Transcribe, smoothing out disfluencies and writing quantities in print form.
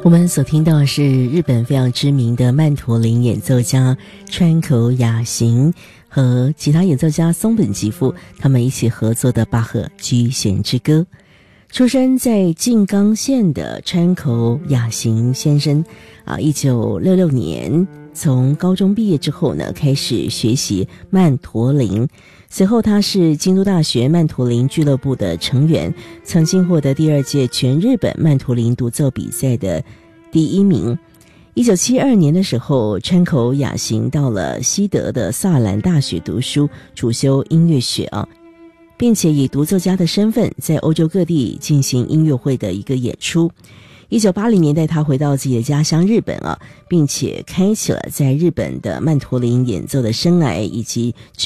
我们所听到的是日本非常知名的曼陀林演奏家川口雅行和吉他演奏家松本吉夫他们一起合作的巴赫居弦之歌。出生在静冈县的川口雅行先生1966年从高中毕业之后呢，开始学习曼陀林。随后他是京都大学曼陀林俱乐部的成员，曾经获得第2届全日本曼陀林独奏比赛的第1名。1972年的时候，川口雅行到了西德的萨兰大学读书，主修音乐学并且以独奏家的身份在欧洲各地进行音乐会的一个演出。1980年代他回到自己的家乡日本并且开启了在日本的曼陀林演奏的生涯以及